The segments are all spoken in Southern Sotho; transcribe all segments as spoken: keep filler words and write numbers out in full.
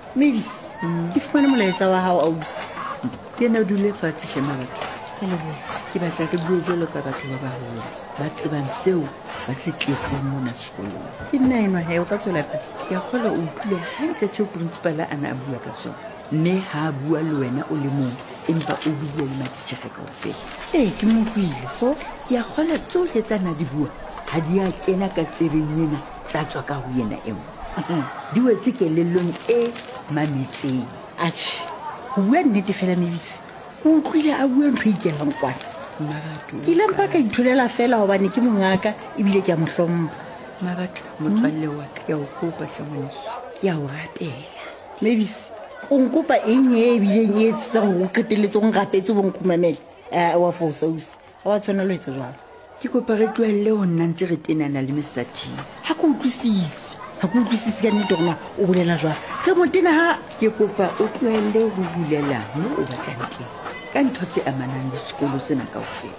Mavis ke fumane molaetsa wa hao ausi. Ke na dule fatshe hle mabatho ka lebo ke batla re bue jalo ka batho ba baholo ba tsebang seo ba se tletseng mona sekolong. Ke nna enwa he o ka tswela pele. Ke a kgola o utlwile hantle seo principal a na a bua ka sona mme ha a bua le wena o le mong empa o buile le matitjhere kaofela. Ee ke mo utlwile so ke a kgola tsohle tsa na di bua ha di a kena ka tsebeng ena tsa tswa ka ho yena e nngwe di wetse kelellong e mametseng. atjhe ho bua nnete fela Mavis o utlwile a bua ntho e ikelang kwana. Mabatho ke ile mpa ka itholela fela hobane ke mongaka ebile ke a mo hlompha. Mabatho motswalle wa ka ya o kopa hlangoniso ke a o rapela. Mavis o nkopa eng e ebileng e etsetsang hore o qeteletse o nrapetse bo nkumamele a wa fosa ausi ha wa tshwana le etsa jwalo. Ke kopa re tlohelle ho nna ntse re tenana le Mister T. Ha ke utlwisise ha ke utlwisise ka nnete hore o bolela jwalo re mo tena ha. Ke kopa o tlohelle ho bulela moo o batlang teng ka ntho tse amanang le sekolo sena kaofela.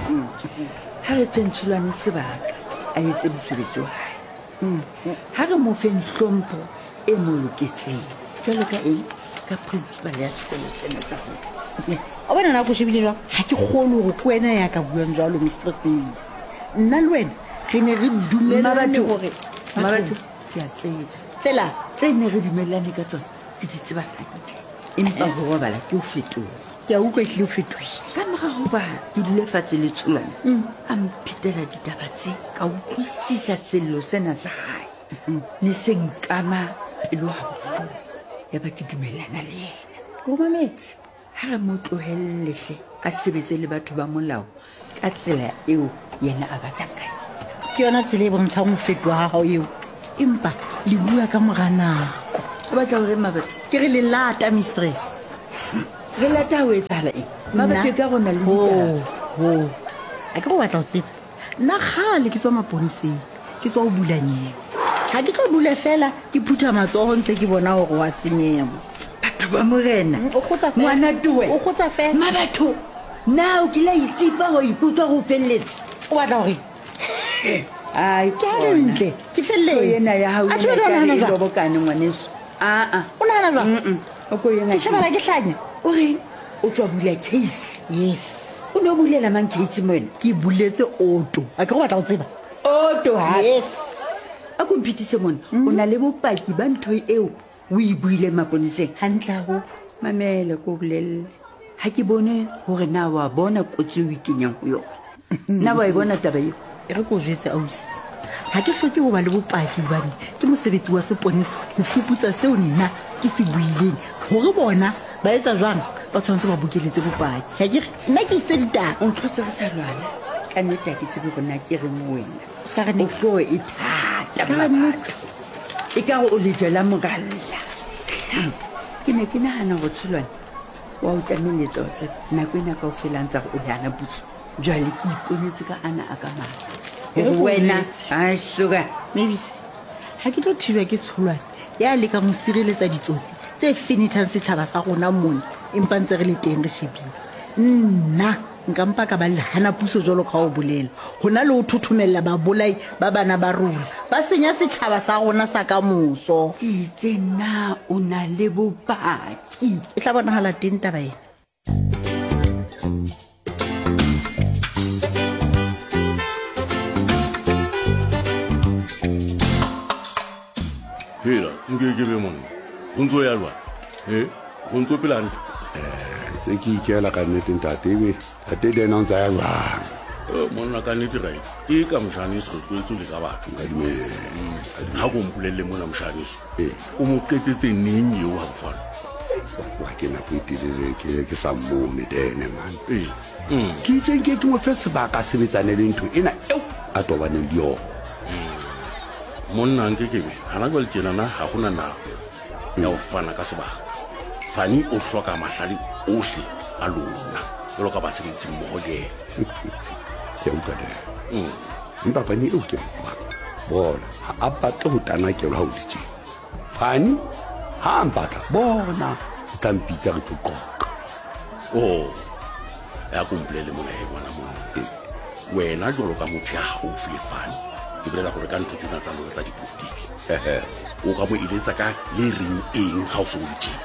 Ha re fentshulane sebaka a etse mosebetsi wa hae ha re mo feng hlompho e mo loketseng jwalo ka eng ka principal ya sekolo sena tsa rona. a bona na go shebile jwang ha ke kgone hore ke wena ya ka buang jwalo Mistress Mavis. Nna le wena re ne re dumelane hore Mabatho ke a tseba fela tse ne re dumelane ka tsona ke di tseba hantle empa ho robala ke o fetola. ke a utlwa ehlile o fetohile Ka mora hoba ke dule fatshe le tsholane a mphethela ditaba tse ka utlwisisa sello sena sa hae ne se nkama pelo haholo ya ba ke dumellana le yena. o mametse Ha re mo tlohelle a sebetse le batho ba molao ka tsela eo yena a batlang ka yona. ke yona tsela e bontshang ho fetoha ha hao eo empa le bua ka mora nako. O batla hore Mabatho ke re le lata Mistress re lata ho etsahala eng? Mabatho ka rona le ditaba. ho a ke go batla ho tseba nna kgale ke tswa maponiseng ke tswa ho bulanyewe ha ke tlo dule fela ke phutha matsoho ntse ke bona hore wa senyemo. Batho ba morena o khotsa fela ngwana tuwe o khotsa fela Mabatho na o kila itipa ho ikutlwa go felletse o batla hore ai ke hantle ke felletse yena ya hao a tshwere ona hana e jwang bokane ngwaneso a a o nahana jwang o ko yena ke shebala ke hlanya o reng o tswa bula case yes o no bulela mang case mona ke buletse auto a ke go batla go tseba oto ha yes a kompetise mona o na le bopaki ba ntho eo o e buile maponiseng hantle go mamele ko bolelle ha ke bone hore na wa bona kotsi o ikenyang ho yona na wa e bona taba eo e re ko jetse ausi ha ke hloke ho ba le bopaki bane ke mosebetsi wa seponesa ho fuputsa seo nna ke se buileng hore bona ba etsa jwang ba tshwanetse ba bukeletse bopaki ha ke nna ke itse ditaba o ntlotse re sa lwana ka nnete ke tsebe rona ke reng wena o ska re o flo e thata e ka o le jela moralla ke ne ke nahana go tsholwana wa o tlameletsa o tsebe nako ena ka o felantsa go o dana butso jwale ke iponetse ka ana a ka matla wena a sugar Mavis ha ke tlo thilwa ke tsholwane ya le ka mo sireletsa ditsotsi tse finithang setjhaba sa rona mona empa ntse re le teng re shebile nna nka mpa ka ba le hana puso jwalo ka ho bolela hona le ho thothomella babolai ba bana ba rona ba senya setjhaba sa rona sa ka moso ke itse na o na le bopaki e tla bonahala teng taba ena hela nke ke be monna o ntse o ya lwana e o ntse o pela hantle tse ke ikela ka nnete ntate ebe tate dena o ntse ya jwang monna ka nnete right e ka moshaneso re tloetse le ka batho ha ko mpolelle mona moshaneso o mo qetetse neng eo ha bofana wa ke nako e telele ke sa mmone dene man ee ke itseng ke ke mo fe sebaka sebetsane le ntho ena eo a tobaneng le yona monna nke kebe hana jwale tjenana ha gona nako ya ho fana ka sebaka fani o hloka mahlale ohle a lona jwalo ka basebetsi mmoho le yena ke utlwa de empa fani eo ke mo tsebang bona ha a batle ho tanakelwa ha o le tjena fani ha a mpatla bona o tla mpitsa re tlo qoqa oh ya kumpulele mona he ngwana mona wena jwalo ka motho ya haufi le fani ke bolela gore ka ntho tsena tsa lona tsa dipolotiki o ka mo eletsa ka le reng eng ha o so le tjena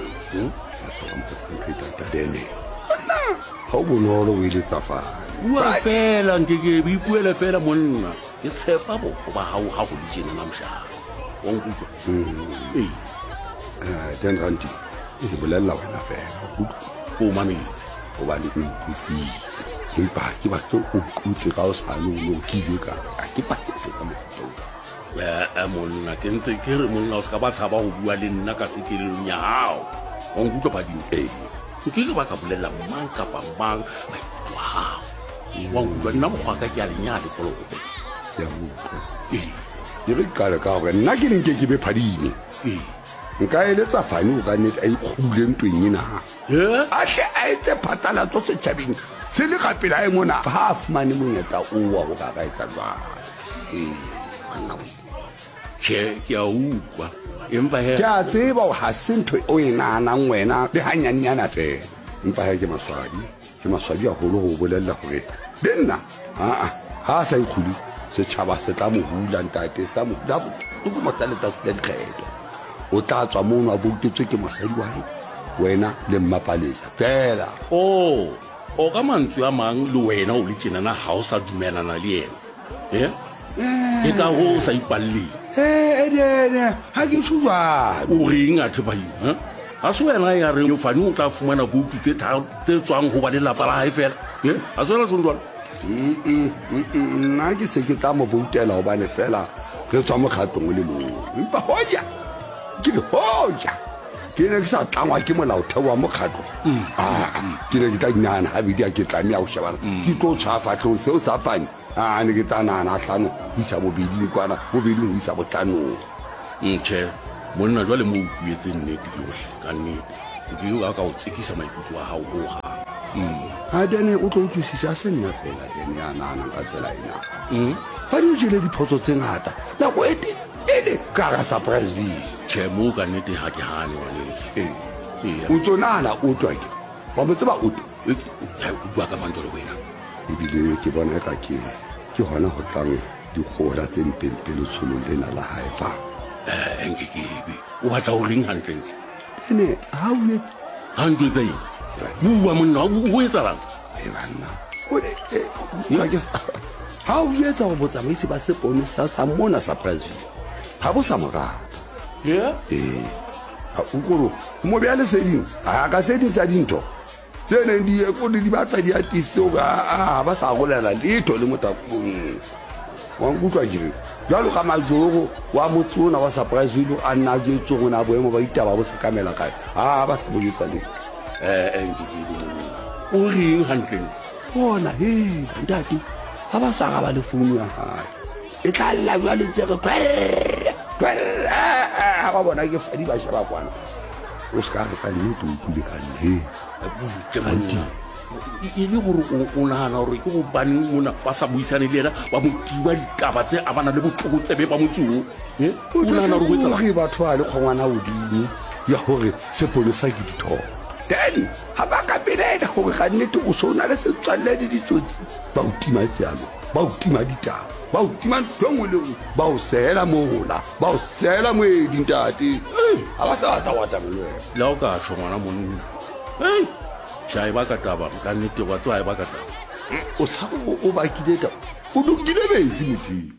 dene ha o bonolo o eletsa fane bua fela nkeke be ipuele fela monna ke tshepa boko ba hao ha go le tjena na moshaba wa nkutlwa ee Eh, then Randy, ke bolella wena fela o mametse gobane o mputsitse empa ke batlo o qutse ka o sane o ke ile ka a ke paketso tsa mofuta eh monna ke ntse ke re monna o ska ba tshaba go bua le nna ka sekelelong ya hao wa nkutlwa badimo ee ke ke ba ka bolella mang kapa mang maikutlo a hao wa nkutlwa nna mokgwa ka ke a lenyale kolobe ke a utlwa ee ke re qala ka gore nna ke neng ke ke be phadime ee nka eletsa fane o ka nnete a ikgule ntweng ena eh a tle a etse phatlalatso setšhabeng se le gapela a e mona ga a fumane monyetla owa go ka ka etsa jwang ee manna che ke a utlwa empa he ke a tseba o ga se ntho o e naanang wena le ganyanenyana fela empa he ke maswabi ke maswabi a golo go bolelela gore le nna aa ga a sa ikgole setšhaba se tla mo hula ntate se tla mo hula tokomota letsatsi la dikgetho o tla tswa mono a boutetswe ke mosadi wa hae wena le mmapalesa fela o o ka mantswe a mang le wena o le tjenana ha o sa dumelana le yena eh ke ka go sa ipalleng e edene ga ke tso jalo o reng a thepaimo a se wena ya re fane o tla fumana boutu tse tharo tse tswang go ba lelapa la hae fela eh a se wena tsong jalo nna ke se ke tla mo boutela gobane fela re tswa mokgatong o le mongwe empa hoja ke le hoja ke ne ke sa tlangwa ke molaotheo wa mokgatlo aa ke ne ke tla dinana gabedi a ke tlamea go shebana ke tlo tshwafatlhong seo sa fane a ne ke tla nana tlhano go isa bobeding kwana bobeding go isa botlanong ntšhe monna jwa le mo o puetseng nnete yotlhe ka nnete nke yo ka o tsekisa maikutlo a gago go gang a dene o tlo utlwisisa a se nna fela dene ya nanang ka tsela ena fa di o jele diphoso tse ngata nako e ele ka ga surprise b tšhe mo ka nnete ga ke gane waneso ee o tsonana o twa ke wa mo tseba o o bua ka mantswe le wena ebile ke bona ka ke ke gona go tlang dikgola tse mpempe le tsholong lena la gae fa um nkekebe o batla go reng gantlentle ene ga o etse ga ntlo etsa eng bua monna o etsalang e banna ga o etsa go botsamaisi ba sepone sa sa mona surpriseville ga bo sa morata ee ga o koro mo bja leseding a ka seding sa dintho tse neng di ekole di batla di atisitseo a ba sa golela letho le motakong wa nkutlwa kere jalo ka majogo wa motsona wa surpriseville a nna jetse go na boemo ba ditaba bo sekamela kae a ba sa bojetsa le um nkekebe monna o reng gantlentle bona he ntate ga ba sa ga ba le founu ya gae e tla lla jwa letsege ga ba bona ke fadi ba sheba kwana o se ka re ka nnete o tlile ka nne e le gore o nagana gore ke gobane mona ba sa buisane le ena ba motiba ditaba tse a bana le botlhokotsebe ba motseo o nagana gore o ge batho a le kgongwana godimo ya gore sepolosa ke dithoto then ga ba ka pelela gore ga nnete o se o na le setswalle le ditsotsi ba o tima sealo ba o tima ditaba ba o tima ntho ngwe le ngwe ba o seela mola ba o seela moedi ntate ga ba sa batla go tsamele wena le o ka tsho ngwana monna ei sha e ba ka taba ka nnete wa tswa e ba ka taba o sa o bakile taba o dukile metsi mothing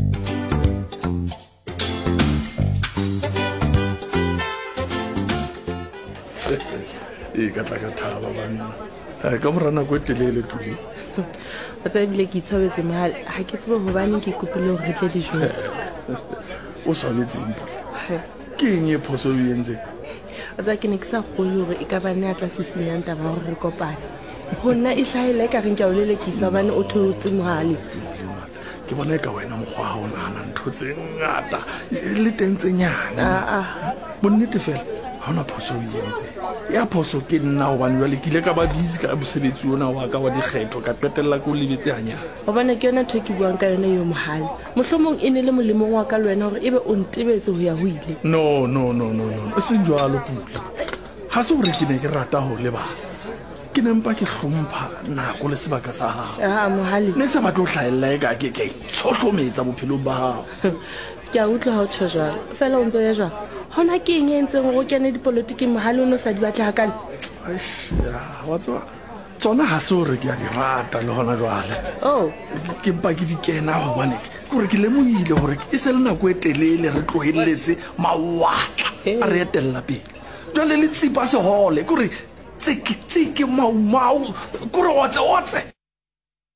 e ka tla ka thaba banna ka mora nako e telele tule o tsa ebile ke itshwabetse mogale ga ke tsebe gobane ke kopile gore re tle dijong o tshwanetseng pula ke eng e phoso o entseng o tsa ke ne ke sa kgone gore e ka bane a tla se senyang taba gore re kopane go nna e tlhaela e ka reng ka o lelekisa bane o thotse mogale ke bona e ka wena mokgwa ga o nagana ntho tse ngata le teng tse nyane aa bonnete fela ga ona phoso o entseng ya phoso ke nna gobane jale ke ile ka ba busy ka mosebetsi ona wa ka wa dikgetho ka qetelela ko o lebetse ganyana gobane ke yona ntho ke buang ka yone yo mogale mohlomong e ne le molemong wa ka le wena gore e be o ntebetse go ya go ile no no no no no e seng jalo pula ga se gore ke ne ke rata go lebala ke nempa ke hlompha nako le sebaka sa gago aa mogale ne sa batle o hlaelela e ka ke ke tshohlometsa bophelo ba gago ke a utlwa ha o tjho jwalo fela o ntso ya jwang hona ke eng e entseng gore o kene dipolotiking mohale o ne o sa di batle hakale wa tseba tsona ga se gore ke a di rata le gona jwale oh ke mpa ke di kena gobane kore ke lemogile gore e se le nako e telele re tlogeletse mawaatla a re etelela pele jwale le tsipa segole kore tseke maumau kore otse otse